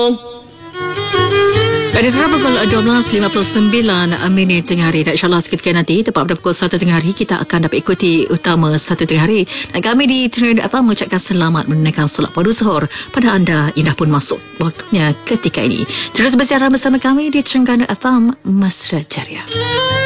Pada sekarang pukul 12.59 minit tengah hari. Dan insyaAllah seketika nanti tepat pada pukul 1 tengah hari kita akan dapat ikuti utama 1 tengah hari. Dan kami di Trinidad apa mengucapkan selamat menunaikan solat pada zuhur pada anda. Indah pun masuk waktunya ketika ini. Terus bersiaran bersama kami di Terengganu FM Mesra Jaya.